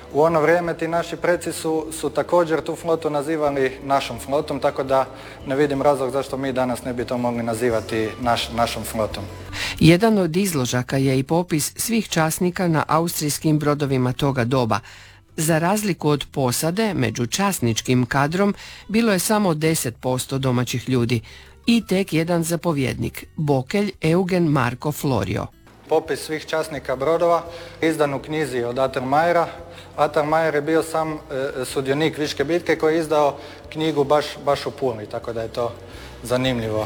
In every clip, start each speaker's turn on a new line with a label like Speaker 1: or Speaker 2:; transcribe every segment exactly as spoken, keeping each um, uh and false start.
Speaker 1: U ono vrijeme ti naši preci su, su također tu flotu nazivali našom flotom, tako da ne vidim razlog zašto mi danas ne bi to mogli nazivati naš, našom flotom.
Speaker 2: Jedan od izložaka je i popis svih časnika na austrijskim brodovima toga doba. Za razliku od posade, među časničkim kadrom bilo je samo deset posto domaćih ljudi i tek jedan zapovjednik, bokelj Eugen Marko Florio.
Speaker 1: Popis svih časnika brodova izdan u knjizi od Attermayera. Attermayer je bio sam e, sudionik Viške bitke koji je izdao knjigu baš, baš u Puli, tako da je to zanimljivo.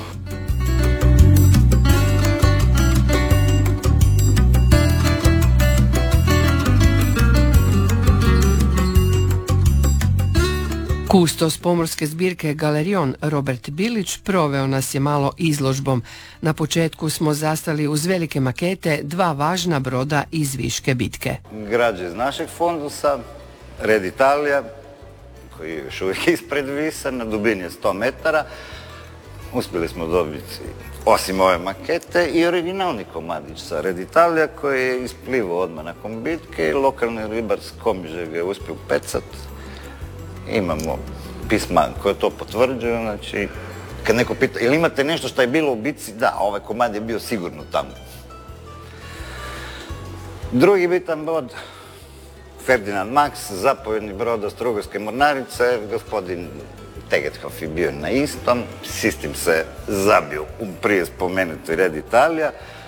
Speaker 2: Kustos pomorske zbirke Galerion Robert Bilić proveo nas je malo izložbom. Na početku smo zastali uz velike makete dva važna broda iz Viške bitke.
Speaker 3: Građe iz našeg fondusa, Red Italija, koji je još uvijek ispred Visa, na dubini je sto metara. Uspjeli smo dobiti, osim ove makete, i originalni komadić sa Red Italija koji je isplivao odmah nakon bitke i lokalni ribar s Komiže ga je uspio pecat. Imamo pisma koje to potvrđuju, znači, kad neko pita, ili imate nešto što je bilo u bitci? Da, ovaj komad je bio sigurno tamo. Drugi bitan brod, Ferdinand Max, zapovjedni brod Austro-Ugarske mornarice, gospodin Tegethoff je bio na istom, s istim se zabio u prije spomenuti Red Italija.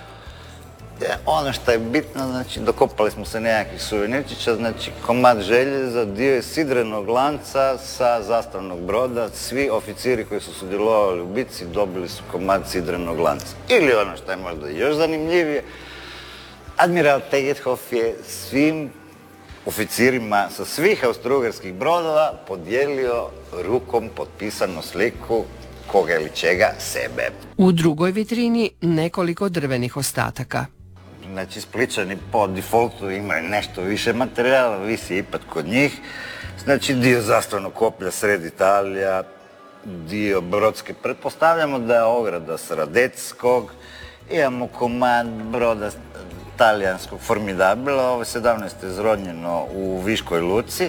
Speaker 3: Ono što je bitno, znači, dokopali smo se nekakvih suvenirčića, znači, komad željeza, dio je sidrenog lanca sa zastavnog broda. Svi oficiri koji su sudjelovali u bitci dobili su komad sidrenog lanca. Ili ono što je možda još zanimljivije, admiral Tegethoff je svim oficirima sa svih austro-ugarskih brodova podijelio rukom potpisanu sliku koga ili čega sebe.
Speaker 2: U drugoj vitrini nekoliko drvenih ostataka.
Speaker 3: Znači, Spličani po defaultu imaju nešto više materijala, visi ipak kod njih. Znači, dio zastavnog koplja Sred Italija, dio brodske. Pretpostavljamo da je ograda s Radeckog, imamo komad broda talijanskog Formidabila, ovo je sedamnaeste izrodnjeno u Viškoj luci.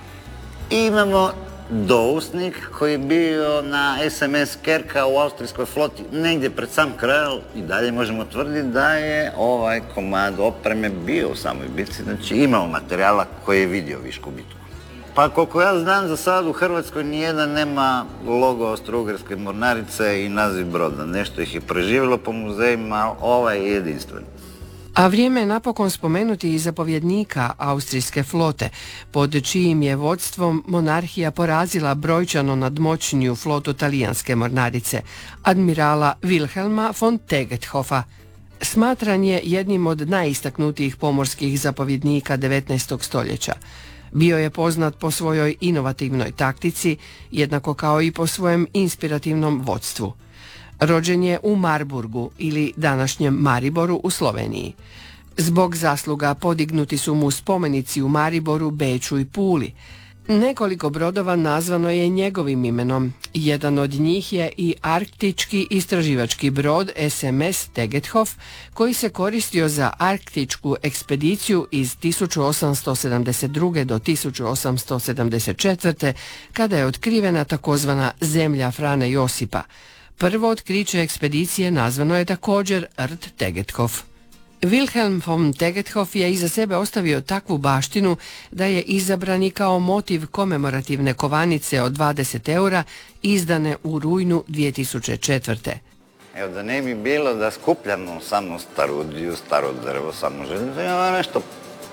Speaker 3: I imamo dousnik koji je bio na es em es Kerka u austrijskoj floti negdje pred sam kraj, i dalje možemo tvrditi da je ovaj komad opreme bio u samoj bitci, znači imamo materijala koji je vidio Višku bitku. Pa koliko ja znam, za sad u Hrvatskoj nijedan nema logo Austro-Ugarske mornarice i naziv broda. Nešto ih je preživjelo po muzejima, ovaj je jedinstven.
Speaker 2: A vrijeme je napokon spomenuti i zapovjednika austrijske flote, pod čijim je vodstvom monarhija porazila brojčano nadmoćniju flotu talijanske mornarice, admirala Wilhelma von Tegethoffa. Smatran je jednim od najistaknutijih pomorskih zapovjednika devetnaestog stoljeća. Bio je poznat po svojoj inovativnoj taktici, jednako kao i po svojem inspirativnom vodstvu. Rođen je u Marburgu ili današnjem Mariboru u Sloveniji. Zbog zasluga podignuti su mu spomenici u Mariboru, Beču i Puli. Nekoliko brodova nazvano je njegovim imenom. Jedan od njih je i arktički istraživački brod es em es Tegethoff, koji se koristio za arktičku ekspediciju iz tisuću osamsto sedamdeset druge. do tisuću osamsto sedamdeset četvrte. kada je otkrivena takozvana zemlja Frane Josipa. Prvo otkriće ekspedicije nazvano je također Rt Tegethoff. Wilhelm von Tegethoff je iza sebe ostavio takvu baštinu da je izabran i kao motiv komemorativne kovanice od dvadeset eura izdane u rujnu dvije tisuće četvrte.
Speaker 3: Evo, da ne bi bilo da skupljamo samo starudiju, staro drvo, samo željezo, ima nešto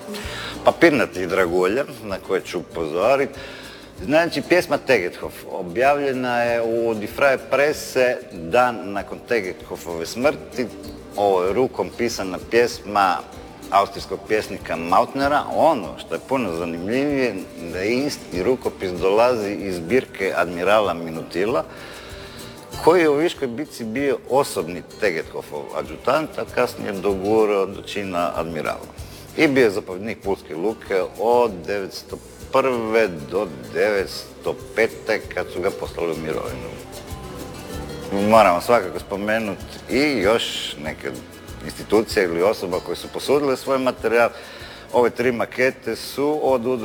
Speaker 3: papirnatih dragulja na koje ću upozoriti. Znači, pjesma Tegethoff objavljena je u Die Freie Presse dan nakon Tegethoffove smrti. Ovo je rukom pisana pjesma austrijskog pjesnika Mautnera. Ono što je puno zanimljivije, da isti rukopis dolazi iz zbirke admirala Minutila, koji je u Viškoj bitci bio osobni Tegethoffov adjutant, a kasnije dogurao do čina admirala. I bio je zapovjednik Pulske luke od devetsto prve. do devetsto pete. kad su ga poslali u mirovinu. Moramo svakako spomenuti i još neke institucije ili osoba koje su posudile svoj materijal. Ove tri makete su od udruge